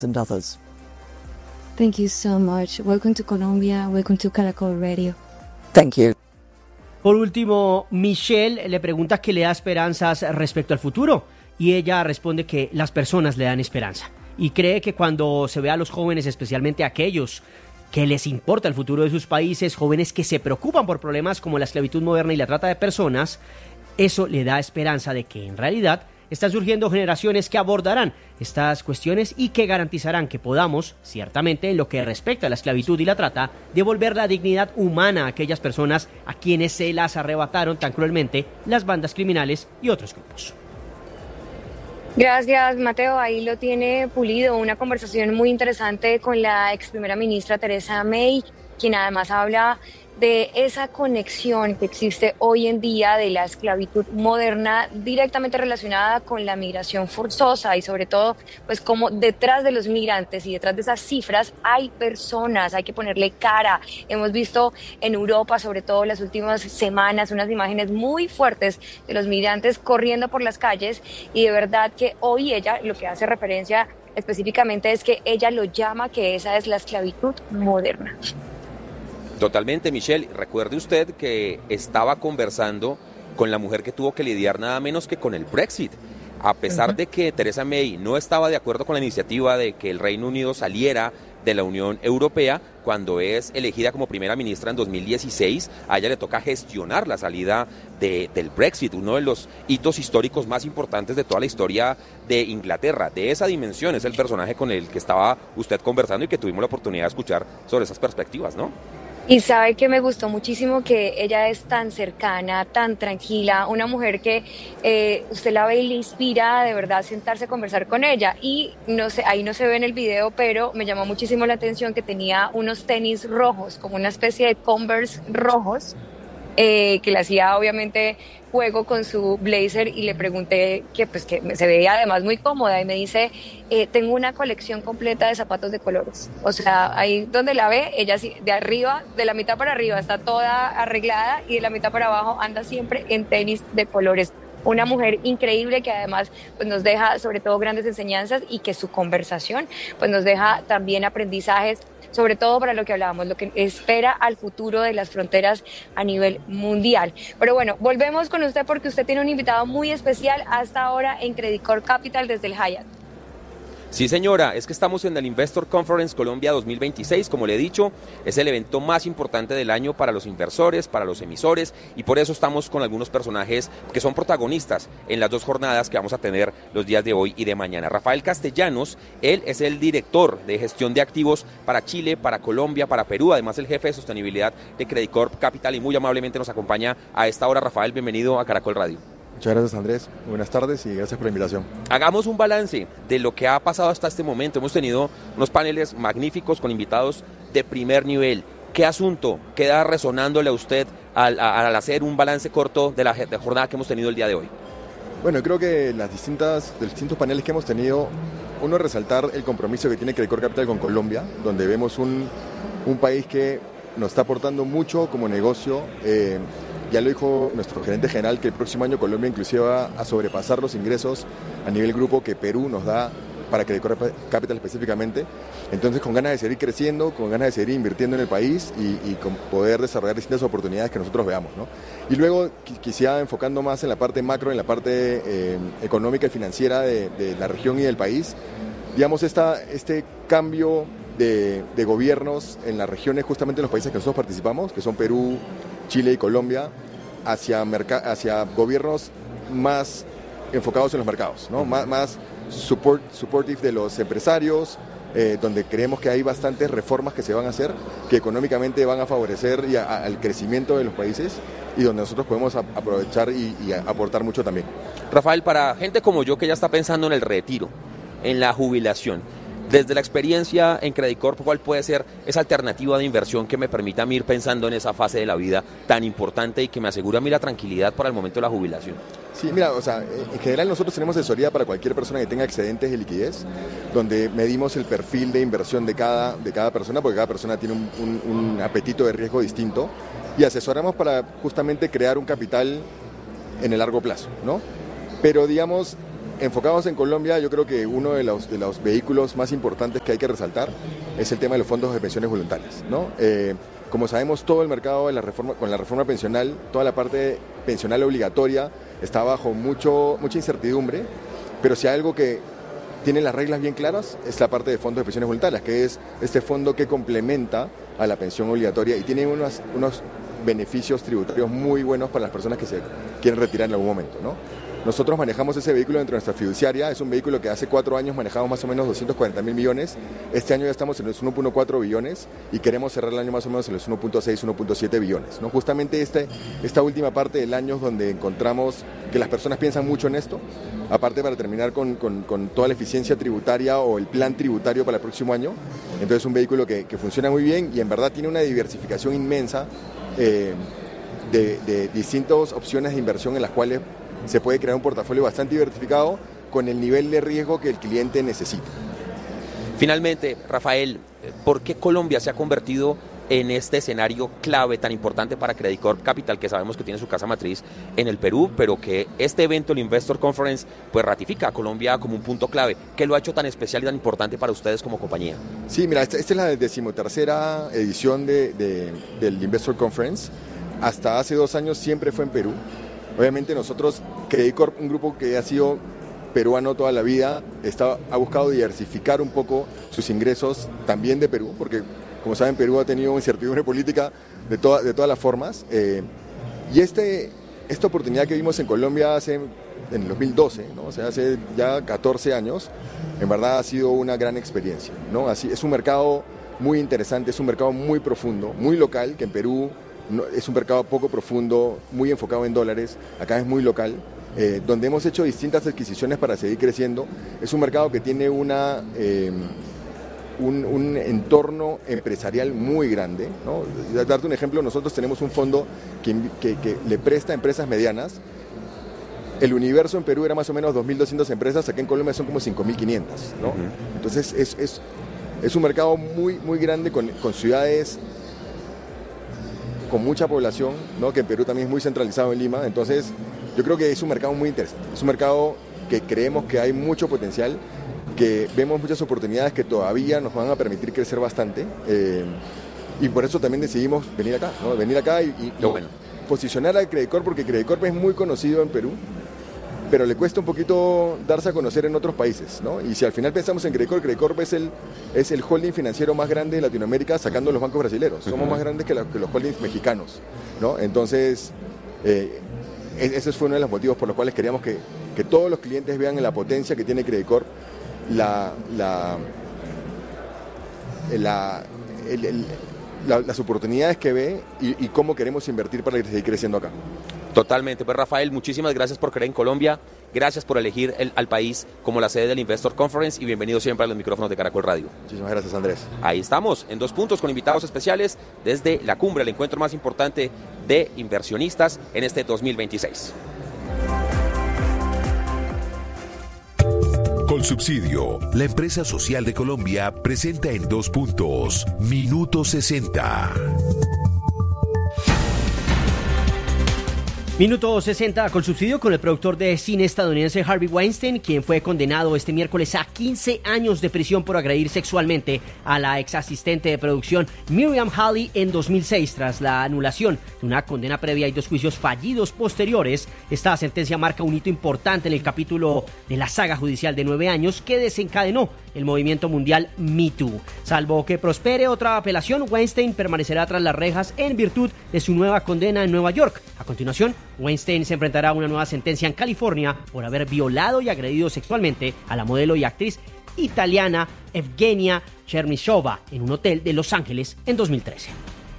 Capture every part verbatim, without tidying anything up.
and others. Thank you so much. Welcome to Colombia. Welcome to Caracol Radio. Thank you. Por último, Michelle le pregunta qué le da esperanzas respecto al futuro y ella responde que las personas le dan esperanza y cree que cuando se ve a los jóvenes, especialmente a aquellos que les importa el futuro de sus países, jóvenes que se preocupan por problemas como la esclavitud moderna y la trata de personas, eso le da esperanza de que en realidad están surgiendo generaciones que abordarán estas cuestiones y que garantizarán que podamos, ciertamente en lo que respecta a la esclavitud y la trata, devolver la dignidad humana a aquellas personas a quienes se las arrebataron tan cruelmente las bandas criminales y otros grupos. Gracias, Mateo. Ahí lo tiene pulido. Una conversación muy interesante con la ex primera ministra Theresa May, quien además habla de esa conexión que existe hoy en día de la esclavitud moderna directamente relacionada con la migración forzosa y sobre todo pues como detrás de los migrantes y detrás de esas cifras hay personas, hay que ponerle cara. Hemos visto en Europa, sobre todo las últimas semanas, unas imágenes muy fuertes de los migrantes corriendo por las calles y de verdad que hoy ella lo que hace referencia específicamente es que ella lo llama que esa es la esclavitud moderna. Totalmente, Michelle. Recuerde usted que estaba conversando con la mujer que tuvo que lidiar nada menos que con el Brexit. A pesar uh-huh. de que Theresa May no estaba de acuerdo con la iniciativa de que el Reino Unido saliera de la Unión Europea, cuando es elegida como primera ministra en dos mil dieciséis, a ella le toca gestionar la salida de, del Brexit, uno de los hitos históricos más importantes de toda la historia de Inglaterra. De esa dimensión es el personaje con el que estaba usted conversando y que tuvimos la oportunidad de escuchar sobre esas perspectivas, ¿no? Y sabe que me gustó muchísimo que ella es tan cercana, tan tranquila, una mujer que eh, usted la ve y le inspira de verdad sentarse a conversar con ella. Y no sé, ahí no se ve en el video, pero me llamó muchísimo la atención que tenía unos tenis rojos, como una especie de Converse rojos, eh, que le hacía obviamente juego con su blazer y le pregunté que pues que se veía además muy cómoda y me dice eh, tengo una colección completa de zapatos de colores, o sea, ahí donde la ve, ella de arriba, de la mitad para arriba está toda arreglada y de la mitad para abajo anda siempre en tenis de colores. Una mujer increíble que además pues, nos deja sobre todo grandes enseñanzas y que su conversación pues, nos deja también aprendizajes, sobre todo para lo que hablábamos, lo que espera al futuro de las fronteras a nivel mundial. Pero bueno, volvemos con usted porque usted tiene un invitado muy especial hasta ahora en Credit Corp Capital desde el Hyatt. Sí, señora, es que estamos en el Investor Conference Colombia dos mil veintiséis, como le he dicho, es el evento más importante del año para los inversores, para los emisores, y por eso estamos con algunos personajes que son protagonistas en las dos jornadas que vamos a tener los días de hoy y de mañana. Rafael Castellanos, él es el director de gestión de activos para Chile, para Colombia, para Perú, además el jefe de sostenibilidad de Credit Corp Capital, y muy amablemente nos acompaña a esta hora. Rafael, bienvenido a Caracol Radio. Muchas gracias, Andrés. Buenas tardes y gracias por la invitación. Hagamos un balance de lo que ha pasado hasta este momento. Hemos tenido unos paneles magníficos con invitados de primer nivel. ¿Qué asunto queda resonándole a usted al, al hacer un balance corto de la de jornada que hemos tenido el día de hoy? Bueno, creo que las distintas, los distintos paneles que hemos tenido, uno es resaltar el compromiso que tiene Credit Corp Capital con Colombia, donde vemos un, un país que nos está aportando mucho como negocio. Eh, Ya lo dijo nuestro gerente general que el próximo año Colombia inclusive va a sobrepasar los ingresos a nivel grupo que Perú nos da para Credit Corp Capital específicamente. Entonces, con ganas de seguir creciendo, con ganas de seguir invirtiendo en el país y, y con poder desarrollar distintas oportunidades que nosotros veamos, ¿no? Y luego quisiera enfocando más en la parte macro, en la parte eh, económica y financiera de, de la región y del país. Digamos, esta, este cambio de, de gobiernos en las regiones, justamente en los países que nosotros participamos, que son Perú, Chile y Colombia, hacia, merc- hacia gobiernos más enfocados en los mercados, ¿no? Más, más support, supportive de los empresarios, eh, donde creemos que hay bastantes reformas que se van a hacer, que económicamente van a favorecer y a, a, al crecimiento de los países y donde nosotros podemos a, aprovechar y, y a, aportar mucho también. Rafael, para gente como yo que ya está pensando en el retiro, en la jubilación, desde la experiencia en Credit Corp, ¿cuál puede ser esa alternativa de inversión que me permita a mí ir pensando en esa fase de la vida tan importante y que me asegure a mí la tranquilidad para el momento de la jubilación? Sí, mira, o sea, en general nosotros tenemos asesoría para cualquier persona que tenga excedentes de liquidez, donde medimos el perfil de inversión de cada, de cada persona, porque cada persona tiene un, un, un apetito de riesgo distinto, y asesoramos para justamente crear un capital en el largo plazo, ¿no? Pero digamos, enfocados en Colombia, yo creo que uno de los, de los vehículos más importantes que hay que resaltar es el tema de los fondos de pensiones voluntarias, ¿no? Eh, como sabemos, todo el mercado de la reforma, con la reforma pensional, toda la parte pensional obligatoria está bajo mucho, mucha incertidumbre, pero si hay algo que tiene las reglas bien claras es la parte de fondos de pensiones voluntarias, que es este fondo que complementa a la pensión obligatoria y tiene unos, unos beneficios tributarios muy buenos para las personas que se quieren retirar en algún momento, ¿no? Nosotros manejamos ese vehículo dentro de nuestra fiduciaria, es un vehículo que hace cuatro años manejamos más o menos doscientos cuarenta mil millones, este año ya estamos en los uno punto cuatro billones y queremos cerrar el año más o menos en los uno punto seis, uno punto siete billones, ¿no? Justamente este, esta última parte del año es donde encontramos que las personas piensan mucho en esto, aparte para terminar con, con, con toda la eficiencia tributaria o el plan tributario para el próximo año, entonces es un vehículo que, que funciona muy bien y en verdad tiene una diversificación inmensa eh, de, de distintas opciones de inversión en las cuales se puede crear un portafolio bastante diversificado con el nivel de riesgo que el cliente necesita. Finalmente, Rafael, ¿por qué Colombia se ha convertido en este escenario clave tan importante para Credit Corp Capital, que sabemos que tiene su casa matriz en el Perú, pero que este evento, el Investor Conference, pues ratifica a Colombia como un punto clave? ¿Qué lo ha hecho tan especial y tan importante para ustedes como compañía? Sí, mira, esta, esta es la decimotercera edición de, de, del Investor Conference. Hasta hace dos años siempre fue en Perú. Obviamente nosotros, Credit Corp, un grupo que ha sido peruano toda la vida, está, ha buscado diversificar un poco sus ingresos también de Perú, porque como saben Perú ha tenido incertidumbre política de, toda, de todas las formas. Eh, y este, esta oportunidad que vimos en Colombia hace, en el dos mil doce, ¿no? O sea, hace ya catorce años, en verdad ha sido una gran experiencia, ¿no? Así, es un mercado muy interesante, es un mercado muy profundo, muy local, que en Perú no, es un mercado poco profundo, muy enfocado en dólares, acá es muy local, eh, donde hemos hecho distintas adquisiciones para seguir creciendo. Es un mercado que tiene una, eh, un, un entorno empresarial muy grande, ¿no? Darte un ejemplo, nosotros tenemos un fondo que, que, que le presta a empresas medianas. El universo en Perú era más o menos dos mil doscientas empresas, acá en Colombia son como cinco mil quinientas, ¿no? Uh-huh. Entonces es, es, es un mercado muy, muy grande con, con ciudades con mucha población, ¿no? Que en Perú también es muy centralizado en Lima, entonces yo creo que es un mercado muy interesante, es un mercado que creemos que hay mucho potencial, que vemos muchas oportunidades que todavía nos van a permitir crecer bastante, eh, y por eso también decidimos venir acá, ¿no? Venir acá y, y, y bueno. posicionar a Credit Corp, porque Credit Corp es muy conocido en Perú, pero le cuesta un poquito darse a conocer en otros países, ¿no? Y si al final pensamos en Credit Corp, Credit Corp es el, es el holding financiero más grande de Latinoamérica, sacando los bancos brasileños. Somos más grandes que, la, que los holdings mexicanos, ¿no? Entonces, eh, ese fue uno de los motivos por los cuales queríamos que, que todos los clientes vean la potencia que tiene Credit Corp, la, la, la, el, el, la, las oportunidades que ve y, y cómo queremos invertir para seguir creciendo acá. Totalmente. Pues Rafael, muchísimas gracias por creer en Colombia, gracias por elegir el, al país como la sede del Investor Conference y bienvenido siempre a los micrófonos de Caracol Radio. Muchísimas gracias, Andrés. Ahí estamos, en Dos Puntos, con invitados especiales desde la cumbre, el encuentro más importante de inversionistas en este dos mil veintiséis. Colsubsidio, la empresa social de Colombia, presenta en Dos Puntos, Minuto sesenta. Minuto sesenta Colsubsidio con el productor de cine estadounidense Harvey Weinstein, quien fue condenado este miércoles a quince años de prisión por agredir sexualmente a la ex asistente de producción Miriam Halley en dos mil seis. Tras la anulación de una condena previa y dos juicios fallidos posteriores, esta sentencia marca un hito importante en el capítulo de la saga judicial de nueve años que desencadenó el movimiento mundial Me Too. Salvo que prospere otra apelación, Weinstein permanecerá tras las rejas en virtud de su nueva condena en Nueva York. A continuación, Weinstein se enfrentará a una nueva sentencia en California por haber violado y agredido sexualmente a la modelo y actriz italiana Evgenia Chernyshova en un hotel de Los Ángeles en dos mil trece.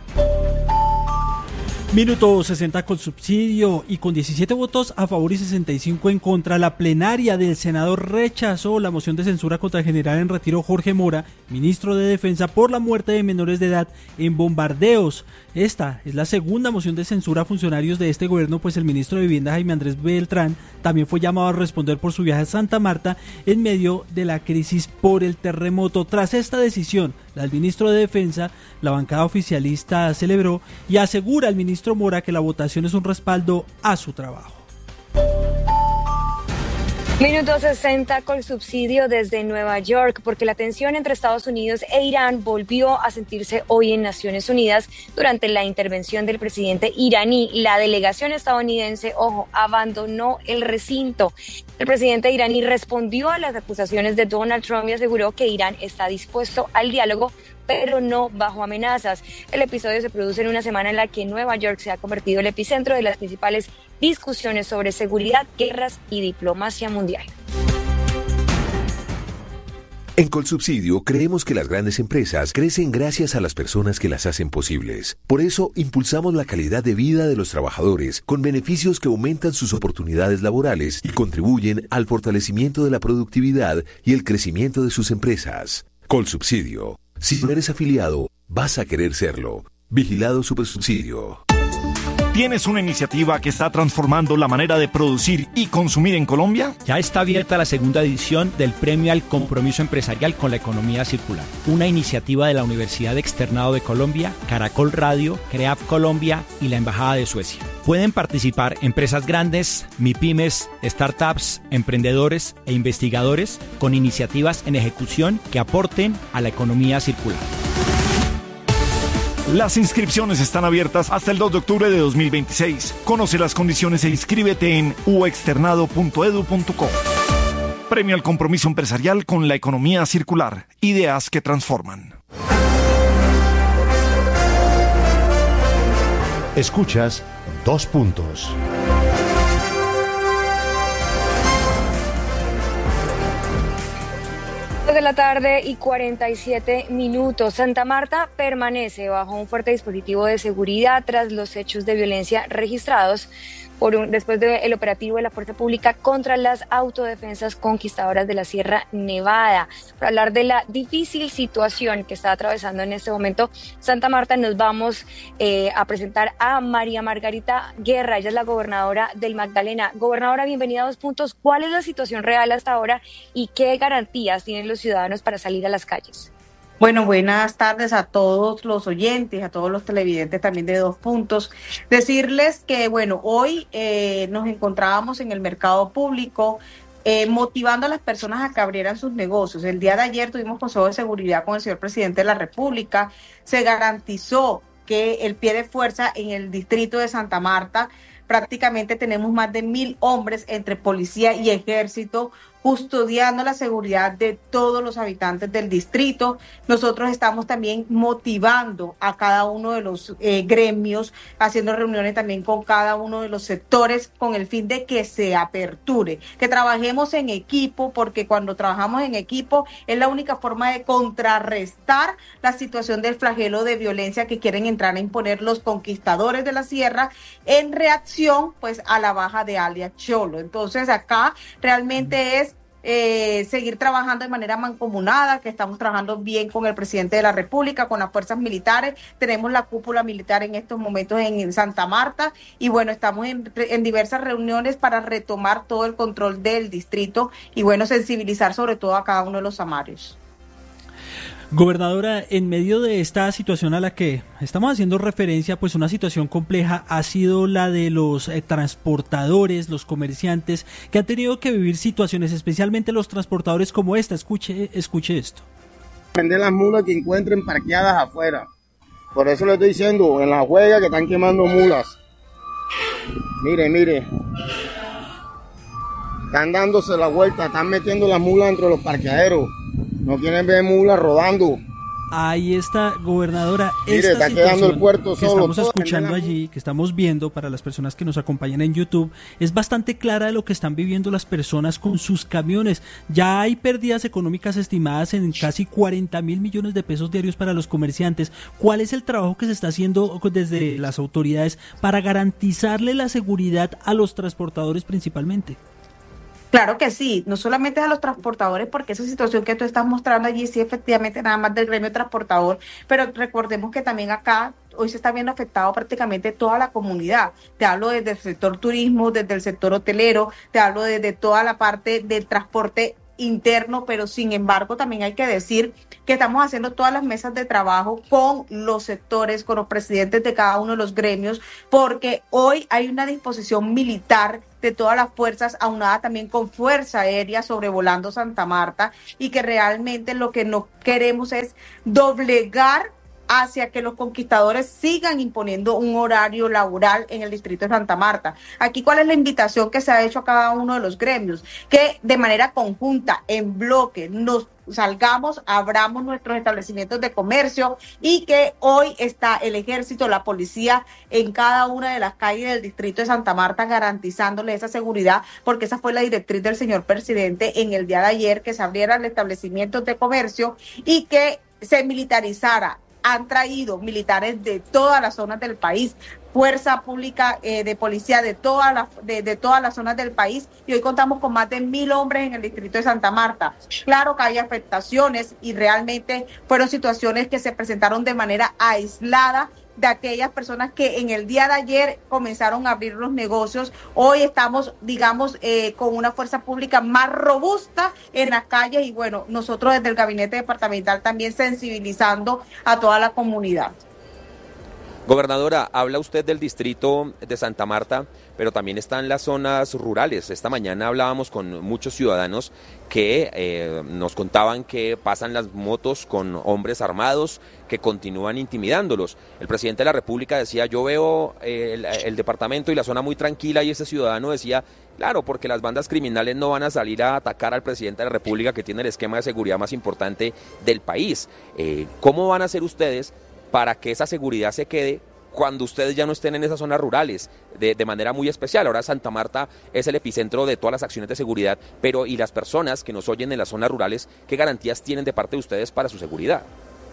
Minuto sesenta Colsubsidio, y con diecisiete votos a favor y sesenta y cinco en contra, la plenaria del Senado rechazó la moción de censura contra el general en retiro Jorge Mora, ministro de Defensa, por la muerte de menores de edad en bombardeos. Esta es la segunda moción de censura a funcionarios de este gobierno, pues el ministro de Vivienda, Jaime Andrés Beltrán, también fue llamado a responder por su viaje a Santa Marta en medio de la crisis por el terremoto. Tras esta decisión, la del ministro de Defensa, la bancada oficialista celebró y asegura al ministro Mora que la votación es un respaldo a su trabajo. Minuto sesenta con subsidio desde Nueva York, porque la tensión entre Estados Unidos e Irán volvió a sentirse hoy en Naciones Unidas durante la intervención del presidente iraní. La delegación estadounidense, ojo, abandonó el recinto. El presidente iraní respondió a las acusaciones de Donald Trump y aseguró que Irán está dispuesto al diálogo, pero no bajo amenazas. El episodio se produce en una semana en la que Nueva York se ha convertido en el epicentro de las principales discusiones sobre seguridad, guerras y diplomacia mundial. En Colsubsidio creemos que las grandes empresas crecen gracias a las personas que las hacen posibles. Por eso impulsamos la calidad de vida de los trabajadores con beneficios que aumentan sus oportunidades laborales y contribuyen al fortalecimiento de la productividad y el crecimiento de sus empresas. Colsubsidio. Si no eres afiliado, vas a querer serlo. Vigilado Supersubsidio. ¿Tienes una iniciativa que está transformando la manera de producir y consumir en Colombia? Ya está abierta la segunda edición del Premio al Compromiso Empresarial con la Economía Circular, una iniciativa de la Universidad Externado de Colombia, Caracol Radio, CREAF Colombia y la Embajada de Suecia. Pueden participar empresas grandes, MIPYMES, startups, emprendedores e investigadores con iniciativas en ejecución que aporten a la economía circular. Las inscripciones están abiertas hasta el dos de octubre de dos mil veintiséis. Conoce las condiciones e inscríbete en u externado punto edu punto co. Premio al Compromiso Empresarial con la Economía Circular. Ideas que transforman. Escuchas Dos Puntos. De la tarde y cuarenta y siete minutos. Santa Marta permanece bajo un fuerte dispositivo de seguridad tras los hechos de violencia registrados por un, después del operativo de la Fuerza Pública contra las autodefensas conquistadoras de la Sierra Nevada. Para hablar de la difícil situación que está atravesando en este momento Santa Marta, nos vamos eh, a presentar a María Margarita Guerra. Ella es la gobernadora del Magdalena. Gobernadora, bienvenida a Dos Puntos. ¿Cuál es la situación real hasta ahora y qué garantías tienen los ciudadanos para salir a las calles? Bueno, buenas tardes a todos los oyentes, a todos los televidentes también de Dos Puntos. Decirles que, bueno, hoy eh, nos encontrábamos en el mercado público eh, motivando a las personas a que abrieran sus negocios. El día de ayer tuvimos consejo de seguridad con el señor presidente de la República. Se garantizó que el pie de fuerza en el distrito de Santa Marta, prácticamente tenemos más de mil hombres entre policía y ejército custodiando la seguridad de todos los habitantes del distrito. Nosotros estamos también motivando a cada uno de los eh, gremios, haciendo reuniones también con cada uno de los sectores con el fin de que se aperture, que trabajemos en equipo, porque cuando trabajamos en equipo es la única forma de contrarrestar la situación del flagelo de violencia que quieren entrar a imponer los conquistadores de la sierra en reacción pues a la baja de alias Cholo. Entonces acá realmente es Eh, seguir trabajando de manera mancomunada, que estamos trabajando bien con el presidente de la República, con las fuerzas militares. Tenemos la cúpula militar en estos momentos en, en Santa Marta y bueno, estamos en, en diversas reuniones para retomar todo el control del distrito y bueno, sensibilizar sobre todo a cada uno de los samarios. Gobernadora, en medio de esta situación a la que estamos haciendo referencia, pues una situación compleja ha sido la de los eh, transportadores, los comerciantes, que han tenido que vivir situaciones, especialmente los transportadores como esta. Escuche, escuche esto. Vender las mulas que encuentren parqueadas afuera. Por eso le estoy diciendo, en la juega que están quemando mulas. Mire, mire. Están dándose la vuelta, están metiendo las mulas dentro de los parqueaderos. No quieren ver mulas rodando. Ahí está, gobernadora. Mire, esta está quedando el puerto que solo. estamos escuchando allí, que estamos viendo para las personas que nos acompañan en YouTube, es bastante clara de lo que están viviendo las personas con sus camiones. Ya hay pérdidas económicas estimadas en casi cuarenta mil millones de pesos diarios para los comerciantes. ¿Cuál es el trabajo que se está haciendo desde las autoridades para garantizarle la seguridad a los transportadores principalmente? Claro que sí, no solamente a los transportadores, porque esa situación que tú estás mostrando allí sí efectivamente nada más del gremio transportador, pero recordemos que también acá hoy se está viendo afectado prácticamente toda la comunidad. Te hablo desde el sector turismo, desde el sector hotelero, te hablo desde toda la parte del transporte interno, pero sin embargo también hay que decir que estamos haciendo todas las mesas de trabajo con los sectores, con los presidentes de cada uno de los gremios, porque hoy hay una disposición militar de todas las fuerzas, aunada también con Fuerza Aérea sobrevolando Santa Marta, y que realmente lo que no queremos es doblegar hacia que los conquistadores sigan imponiendo un horario laboral en el distrito de Santa Marta. Aquí, ¿cuál es la invitación que se ha hecho a cada uno de los gremios? Que de manera conjunta, en bloque, nos salgamos, abramos nuestros establecimientos de comercio, y que hoy está el ejército, la policía en cada una de las calles del distrito de Santa Marta garantizándole esa seguridad, porque esa fue la directriz del señor presidente en el día de ayer, que se abrieran establecimientos de comercio y que se militarizara. Han traído militares de todas las zonas del país, fuerza pública eh, de policía de todas las de, de todas las zonas del país, y hoy contamos con más de mil hombres en el distrito de Santa Marta. Claro que hay afectaciones y realmente fueron situaciones que se presentaron de manera aislada de aquellas personas que en el día de ayer comenzaron a abrir los negocios. Hoy estamos, digamos, eh, con una fuerza pública más robusta en las calles, y bueno, nosotros desde el gabinete departamental también sensibilizando a toda la comunidad. Gobernadora, habla usted del distrito de Santa Marta, pero también están las zonas rurales. Esta mañana hablábamos con muchos ciudadanos que eh, nos contaban que pasan las motos con hombres armados que continúan intimidándolos. El presidente de la República decía, yo veo eh, el, el departamento y la zona muy tranquila, y ese ciudadano decía, claro, porque las bandas criminales no van a salir a atacar al presidente de la República, que tiene el esquema de seguridad más importante del país. Eh, ¿Cómo van a hacer ustedes para que esa seguridad se quede cuando ustedes ya no estén en esas zonas rurales, de, de manera muy especial? Ahora Santa Marta es el epicentro de todas las acciones de seguridad, pero ¿y las personas que nos oyen en las zonas rurales, qué garantías tienen de parte de ustedes para su seguridad?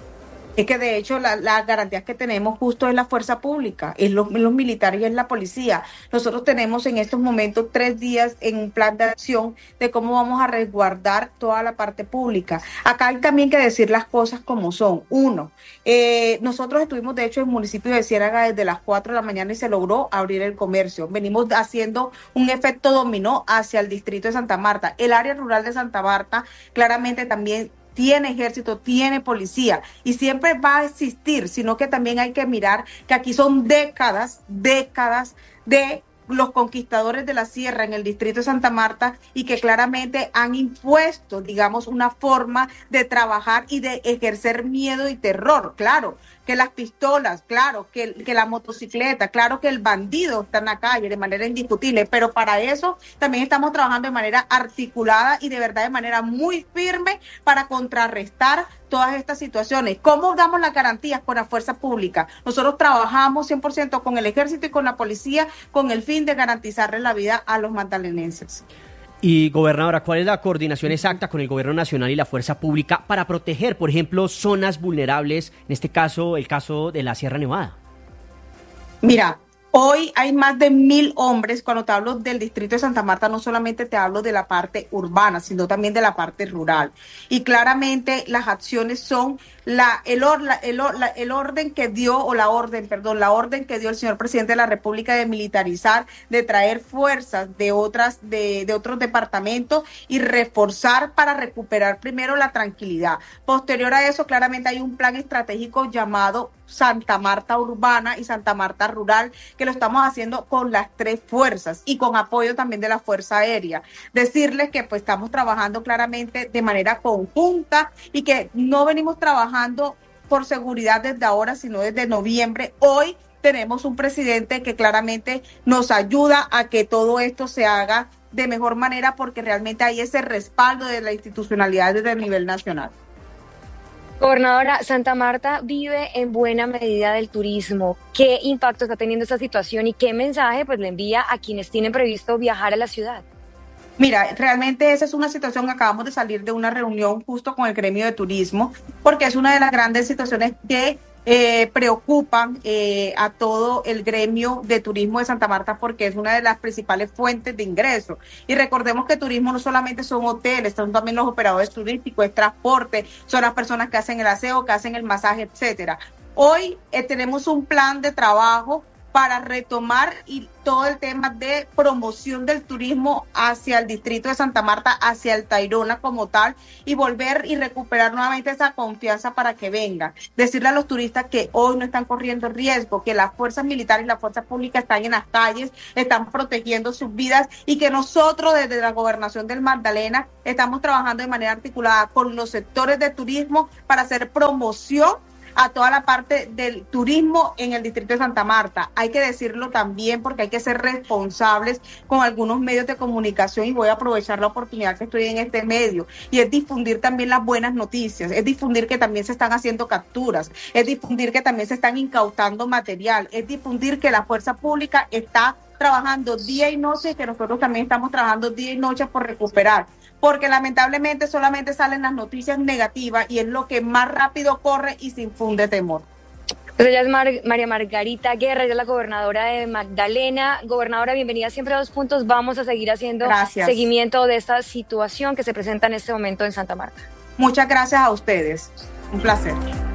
Es que de hecho las la garantías que tenemos justo es la fuerza pública, es los, los militares y es la policía. Nosotros tenemos en estos momentos tres días en un plan de acción de cómo vamos a resguardar toda la parte pública. Acá hay también que decir las cosas como son. Uno, eh, nosotros estuvimos de hecho en el municipio de Ciénaga desde las cuatro de la mañana y se logró abrir el comercio. Venimos haciendo un efecto dominó hacia el distrito de Santa Marta. El área rural de Santa Marta claramente también tiene ejército, tiene policía, y siempre va a existir, sino que también hay que mirar que aquí son décadas, décadas de los conquistadores de la sierra en el distrito de Santa Marta, y que claramente han impuesto, digamos, una forma de trabajar y de ejercer miedo y terror. Claro que las pistolas, claro que, que la motocicleta, claro que el bandido está en la calle de manera indiscutible, pero para eso también estamos trabajando de manera articulada y de verdad de manera muy firme para contrarrestar todas estas situaciones. ¿Cómo damos las garantías? Con la fuerza pública. Nosotros trabajamos cien por ciento con el ejército y con la policía con el fin de garantizarle la vida a los magdalenenses. Y, gobernadora, ¿cuál es la coordinación exacta con el gobierno nacional y la fuerza pública para proteger, por ejemplo, zonas vulnerables, en este caso, el caso de la Sierra Nevada? Mira, hoy hay más de mil hombres. Cuando te hablo del distrito de Santa Marta, no solamente te hablo de la parte urbana, sino también de la parte rural. Y claramente las acciones son la, el, or, la, el, or, la, el orden que dio, o la orden, perdón, la orden que dio el señor presidente de la República de militarizar, de traer fuerzas de otras, de, de otros departamentos y reforzar para recuperar primero la tranquilidad. Posterior a eso, claramente hay un plan estratégico llamado Santa Marta Urbana y Santa Marta Rural, que lo estamos haciendo con las tres fuerzas y con apoyo también de la Fuerza Aérea. Decirles que pues estamos trabajando claramente de manera conjunta y que no venimos trabajando por seguridad desde ahora, sino desde noviembre. Hoy tenemos un presidente que claramente nos ayuda a que todo esto se haga de mejor manera, porque realmente hay ese respaldo de la institucionalidad desde el nivel nacional. Gobernadora, Santa Marta vive en buena medida del turismo. ¿Qué impacto está teniendo esta situación y qué mensaje pues le envía a quienes tienen previsto viajar a la ciudad? Mira, realmente esa es una situación, acabamos de salir de una reunión justo con el gremio de turismo, porque es una de las grandes situaciones que eh, preocupan eh, a todo el gremio de turismo de Santa Marta, porque es una de las principales fuentes de ingreso. Y recordemos que turismo no solamente son hoteles, son también los operadores turísticos, es transporte, son las personas que hacen el aseo, que hacen el masaje, etcétera. Hoy eh, tenemos un plan de trabajo para retomar y todo el tema de promoción del turismo hacia el distrito de Santa Marta, hacia el Tayrona como tal, y volver y recuperar nuevamente esa confianza para que vengan. Decirle a los turistas que hoy no están corriendo riesgo, que las fuerzas militares y las fuerzas públicas están en las calles, están protegiendo sus vidas, y que nosotros desde la Gobernación del Magdalena estamos trabajando de manera articulada con los sectores de turismo para hacer promoción a toda la parte del turismo en el distrito de Santa Marta. Hay que decirlo también porque hay que ser responsables con algunos medios de comunicación, y voy a aprovechar la oportunidad que estoy en este medio, y es difundir también las buenas noticias, es difundir que también se están haciendo capturas, es difundir que también se están incautando material, es difundir que la fuerza pública está trabajando día y noche, y que nosotros también estamos trabajando día y noche por recuperar, porque lamentablemente solamente salen las noticias negativas y es lo que más rápido corre y se infunde temor. Pues ella es Mar- María Margarita Guerra, ella es la gobernadora de Magdalena. Gobernadora, bienvenida siempre a Dos Puntos. Vamos a seguir haciendo Gracias. seguimiento de esta situación que se presenta en este momento en Santa Marta. Muchas gracias a ustedes. Un placer.